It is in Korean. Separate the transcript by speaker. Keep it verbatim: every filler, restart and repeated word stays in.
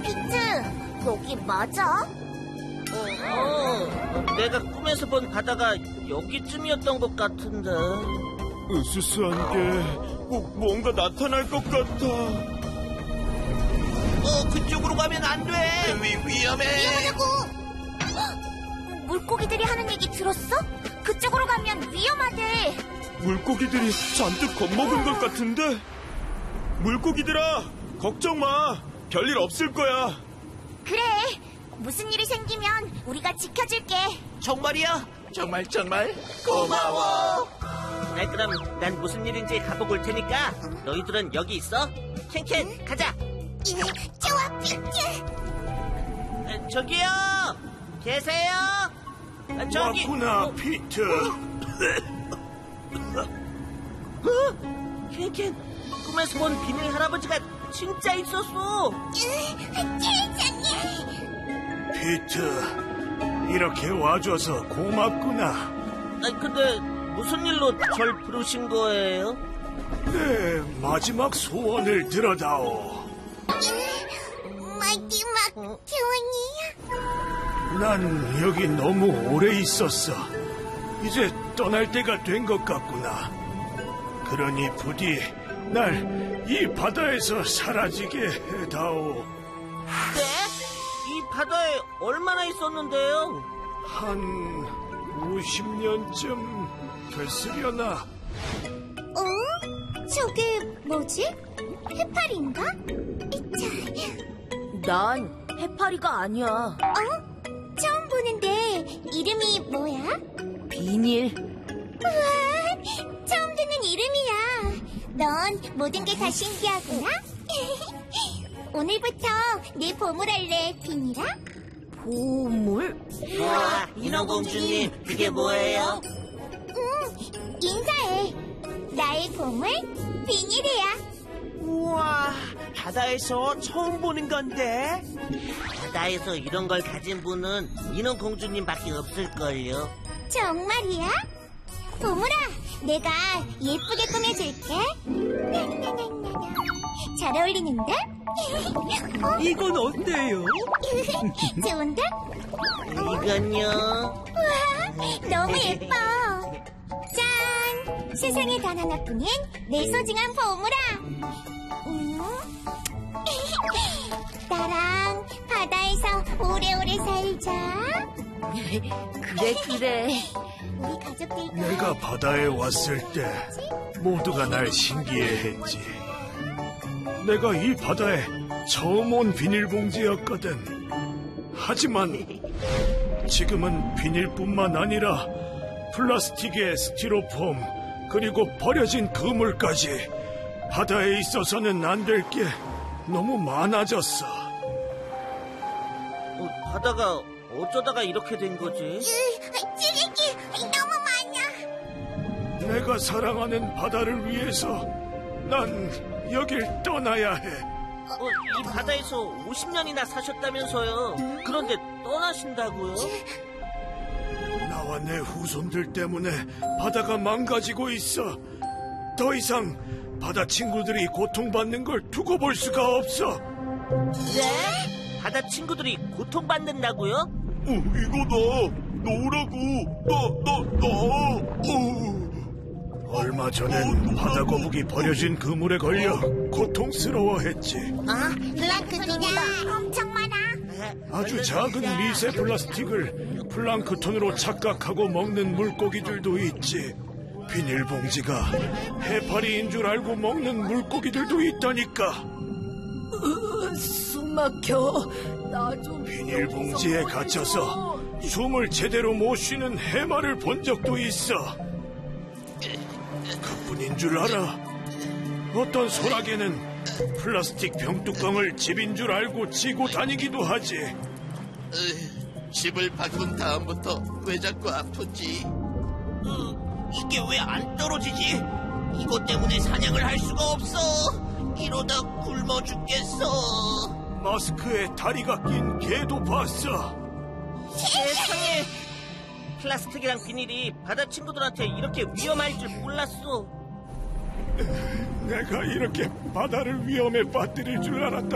Speaker 1: 피트, 여기 맞아?
Speaker 2: 어, 어, 내가 꿈에서 본 바다가 여기쯤이었던 것 같은데.
Speaker 3: 으스스한 게 뭐, 뭔가 나타날 것 같아.
Speaker 4: 어, 그쪽으로 가면 안 돼. 위, 위험해.
Speaker 1: 위험하다고. 물고기들이 하는 얘기 들었어? 그쪽으로 가면 위험하대.
Speaker 3: 물고기들이 잔뜩 겁먹은 것 같은데? 물고기들아, 걱정 마. 별일 없을 거야.
Speaker 1: 그래, 무슨 일이 생기면 우리가 지켜줄게.
Speaker 4: 정말이야? 정말 정말 고마워.
Speaker 2: 아, 그럼 난 무슨 일인지 가보고 올 테니까 너희들은 여기 있어. 캔캔, 가자.
Speaker 1: 좋아, 피트.
Speaker 2: 아, 저기요, 계세요? 아, 저기.
Speaker 3: 왔구나,
Speaker 2: 어,
Speaker 3: 피트.
Speaker 2: 어? 캔캔, 꿈에서 본 비닐 할아버지가 진짜 있었어.
Speaker 1: 세상에.
Speaker 3: 피트, 이렇게 와줘서 고맙구나.
Speaker 2: 아, 근데 무슨 일로 절 부르신 거예요?
Speaker 3: 네, 마지막 소원을 들어다오.
Speaker 1: 마지막
Speaker 2: 어?
Speaker 1: 소원이야.
Speaker 3: 난 여기 너무 오래 있었어. 이제 떠날 때가 된 것 같구나. 그러니 부디 날 이 바다에서 사라지게 해다오.
Speaker 2: 네? 이 바다에 얼마나 있었는데요?
Speaker 3: 한 오십 년쯤 됐으려나.
Speaker 1: 어? 저게 뭐지? 해파리인가?
Speaker 5: 난 해파리가 아니야.
Speaker 1: 어? 처음 보는데 이름이 뭐야?
Speaker 5: 비닐.
Speaker 1: 우와, 처음 듣는 이름이야. 넌 모든 게 다 신기하구나. 오늘부터 내 보물할래, 비닐아?
Speaker 5: 보물?
Speaker 2: 와, 인어공주님, 그게 뭐예요?
Speaker 1: 응, 인사해. 나의 보물, 비닐이야.
Speaker 4: 우와, 바다에서 처음 보는 건데.
Speaker 2: 바다에서 이런 걸 가진 분은 인어공주님밖에 없을걸요.
Speaker 1: 정말이야? 보물아, 내가 예쁘게 꾸며줄게. 잘 어울리는데? 어?
Speaker 4: 이건 어때요?
Speaker 1: 좋은데?
Speaker 2: 이건요.
Speaker 1: 우와, 너무 예뻐. 짠! 세상에 단 하나뿐인 내 소중한 보물아. 음? 나랑 바다에서 오래오래 살자.
Speaker 5: 그래, 그래.
Speaker 1: 우리 가족들과
Speaker 3: 내가 바다에 왔을 때 모두가 날 신기해했지. 내가 이 바다에 처음 온 비닐봉지였거든. 하지만 지금은 비닐뿐만 아니라 플라스틱에 스티로폼 그리고 버려진 그물까지 바다에 있어서는 안 될 게 너무 많아졌어.
Speaker 2: 어, 바다가 어쩌다가 이렇게 된 거지?
Speaker 1: 쓰레기 너무 많아.
Speaker 3: 내가 사랑하는 바다를 위해서 난 여길 떠나야 해.
Speaker 2: 어, 이 바다에서 오십 년이나 사셨다면서요. 그런데 떠나신다고요?
Speaker 3: 나와 내 후손들 때문에 바다가 망가지고 있어. 더 이상 바다 친구들이 고통받는 걸 두고 볼 수가 없어.
Speaker 2: 네? 바다 친구들이 고통받는다고요?
Speaker 3: 어, 이거 나 너라고. 나, 나, 나. 어. 얼마 전엔 바다 거북이 버려진 그물에 걸려 고통스러워했지.
Speaker 1: 아, 플랑크톤이다. 엄청 많아.
Speaker 3: 아주 작은 미세 플라스틱을 플랑크톤으로 착각하고 먹는 물고기들도 있지. 비닐봉지가 해파리인 줄 알고 먹는 물고기들도 있다니까.
Speaker 5: 으, 숨 막혀. 나 좀.
Speaker 3: 비닐봉지에 갇혀서 숨을 제대로 못 쉬는 해마를 본 적도 있어. 그뿐인 줄 알아. 어떤 소라게는 플라스틱 병뚜껑을 집인 줄 알고 지고 다니기도 하지.
Speaker 4: 으, 집을 바꾼 다음부터 왜 자꾸 아프지? 으, 이게 왜 안 떨어지지? 이것 때문에 사냥을 할 수가 없어. 이러다 굶어 죽겠어.
Speaker 3: 마스크에 다리가 낀 개도 봤어.
Speaker 2: 세상에! 플라스틱이랑 비닐이 바다 친구들한테 이렇게 위험할 줄 몰랐어.
Speaker 3: 내가 이렇게 바다를 위험에 빠뜨릴 줄 알았다.